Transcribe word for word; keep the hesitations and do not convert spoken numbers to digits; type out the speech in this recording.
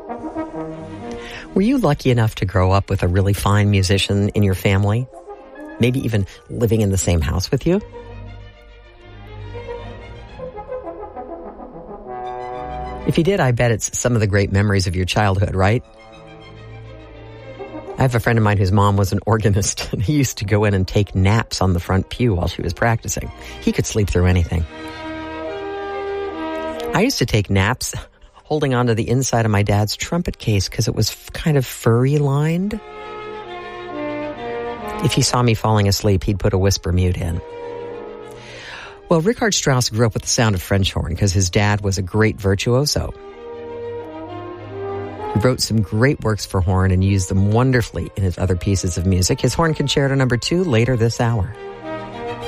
Were you lucky enough to grow up with a really fine musician in your family? Maybe even living in the same house with you? If you did, I bet it's some of the great memories of your childhood, right? I have a friend of mine whose mom was an organist, and he used to go in and take naps on the front pew while she was practicing. He could sleep through anything. I used to take naps holding onto the inside of my dad's trumpet case because it was kind of furry lined. If he saw me falling asleep, he'd put a whisper mute in. Well, Richard Strauss grew up with the sound of French horn because his dad was a great virtuoso. He wrote some great works for horn and used them wonderfully in his other pieces of music. His horn concerto number two later this hour.